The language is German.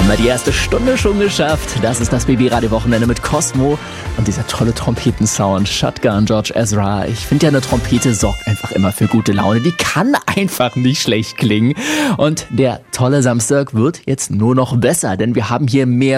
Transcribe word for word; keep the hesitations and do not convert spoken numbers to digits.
Haben wir die erste Stunde schon geschafft. Das ist das B B-Radio-Wochenende mit Cosmo und dieser tolle Trompetensound. Shotgun, George Ezra. Ich finde ja, eine Trompete sorgt einfach immer für gute Laune. Die kann einfach nicht schlecht klingen. Und der tolle Samstag wird jetzt nur noch besser, denn wir haben hier mehr